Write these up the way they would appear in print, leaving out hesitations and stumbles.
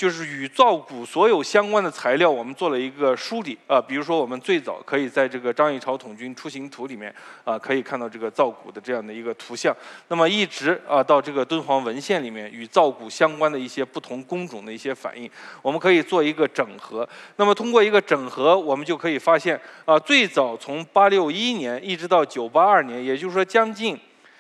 就是与造鼓所有相关的材料，我们做了一个梳理啊。比如说，我们最早可以在这个张议潮统军出行图里面啊，可以看到这个造鼓的这样的一个图像。那么一直啊到这个敦煌文献里面，与造鼓相关的一些不同工种的一些反应，我们可以做一个整合。那么通过一个整合，我们就可以发现啊，最早从861年一直到982年，也就是说将近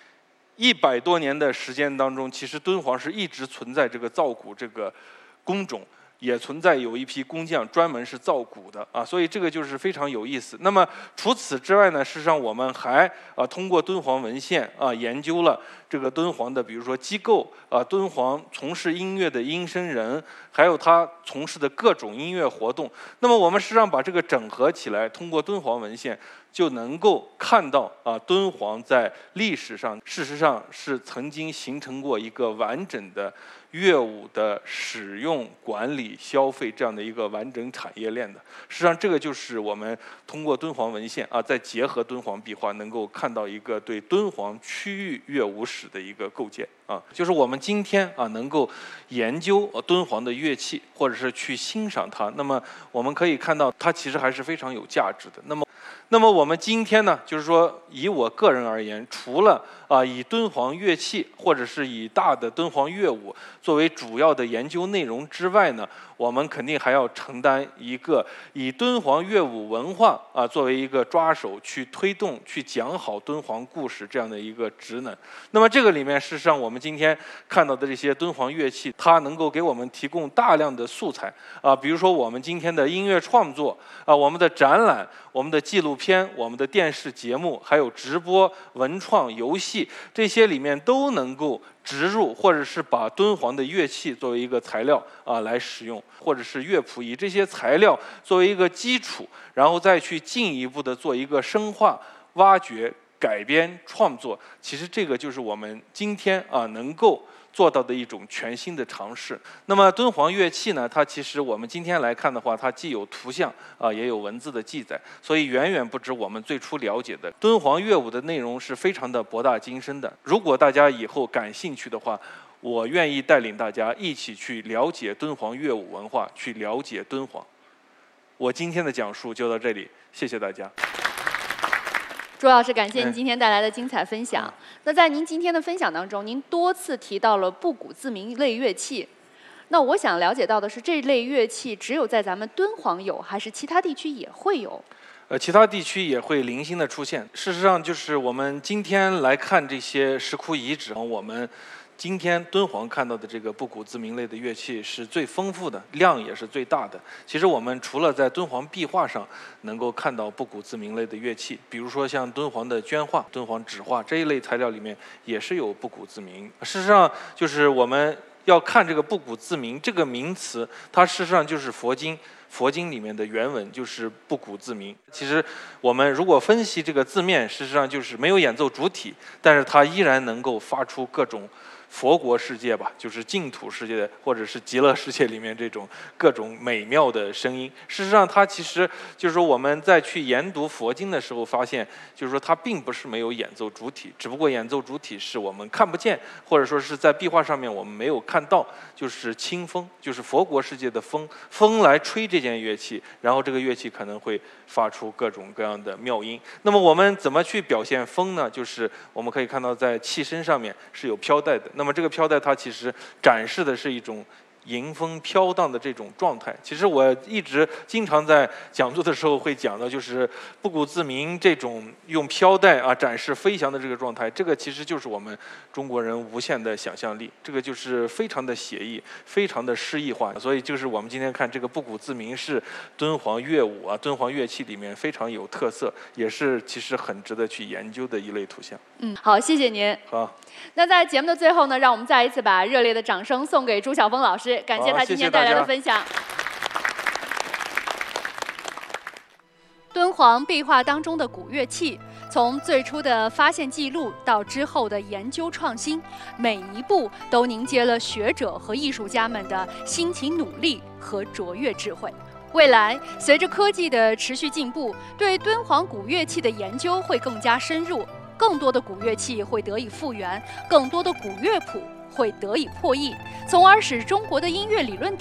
100多年的时间当中，其实敦煌是一直存在这个造鼓这个工种，也存在有一批工匠专门是造鼓的啊，所以这个就是非常有意思。那么除此之外呢，事实上我们还通过敦煌文献研究了这个敦煌的，比如说机构敦煌从事音乐的音声人，还有他从事的各种音乐活动。那么我们实际上把这个整合起来，通过敦煌文献就能够看到敦煌在历史上事实上是曾经形成过一个完整的乐舞的使用、管理、消费这样的一个完整产业链的。实际上，这个就是我们通过敦煌文献再结合敦煌壁画，能够看到一个对敦煌区域乐舞史的一个构建就是我们今天能够研究敦煌的乐器，或者是去欣赏它，那么我们可以看到它其实还是非常有价值的。那么我们今天呢，就是说以我个人而言，除了以敦煌乐器或者是以大的敦煌乐舞作为主要的研究内容之外呢，我们肯定还要承担一个以敦煌乐舞文化作为一个抓手，去推动、去讲好敦煌故事这样的一个职能。那么这个里面，事实上我们今天看到的这些敦煌乐器，它能够给我们提供大量的素材比如说我们今天的音乐创作我们的展览、我们的纪录片、我们的电视节目，还有直播、文创、游戏，这些里面都能够植入，或者是把敦煌的乐器作为一个材料来使用，或者是乐谱以这些材料作为一个基础，然后再去进一步的做一个深化、挖掘、改编、创作。其实这个就是我们今天能够做到的一种全新的尝试。那么敦煌乐器呢，它其实我们今天来看的话，它既有图像也有文字的记载，所以远远不止我们最初了解的。敦煌乐舞的内容是非常的博大精深的。如果大家以后感兴趣的话，我愿意带领大家一起去了解敦煌乐舞文化，去了解敦煌。我今天的讲述就到这里，谢谢大家。 朱老师，感谢您今天带来的精彩分享。那在您今天的分享当中，您多次提到了不古自鸣类乐器。那我想了解到的是，这类乐器只有在咱们敦煌有，还是其他地区也会有？ 其他地区也会零星的出现。事实上，就是我们今天来看这些石窟遗址，我们今天敦煌看到的这个不古自鸣类的乐器是最丰富的，量也是最大的。其实我们除了在敦煌壁画上能够看到不古自鸣类的乐器，比如说像敦煌的绢画、敦煌纸画这一类材料里面也是有不古自鸣。事实上，就是我们要看这个不古自鸣这个名词，它事实上就是佛经里面的原文，就是不古自鸣。其实我们如果分析这个字面，事实上就是没有演奏主体，但是它依然能够发出各种佛国世界吧，就是净土世界或者是极乐世界里面这种各种美妙的声音。事实上，它其实就是说我们在去研读佛经的时候发现，就是说它并不是没有演奏主体，只不过演奏主体是我们看不见，或者说是在壁画上面我们没有看到，就是清风，就是佛国世界的风，风来吹这件乐器，然后这个乐器可能会发出各种各样的妙音。那么我们怎么去表现风呢？就是我们可以看到在器身上面是有飘带的。那么这个飘带它其实展示的是一种迎风飘荡的这种状态。其实我一直经常在讲座的时候会讲到，就是不古自鸣这种用飘带展示飞翔的这个状态，这个其实就是我们中国人无限的想象力，这个就是非常的写意，非常的诗意化。所以就是我们今天看这个不古自鸣是敦煌乐舞敦煌乐器里面非常有特色，也是其实很值得去研究的一类图像。 好，谢谢您。 好。 那在节目的最后呢，让我们再一次把热烈的掌声送给朱晓峰老师，感谢他今天带来的分享。敦煌壁画当中的古乐器，从最初的发现记录到之后的研究创新，每一步都凝结了学者和艺术家们的辛勤努力和卓越智慧。未来，随着科技的持续进步，对敦煌古乐器的研究会更加深入，更多的古乐器会得以复原，更多的古乐谱会得以破译，从而使中国的音乐理论